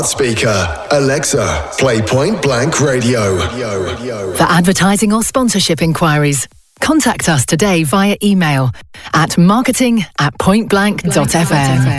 Speaker, Alexa, play Point Blank Radio. For advertising or sponsorship inquiries, contact us today via email at marketing@pointblank.fm.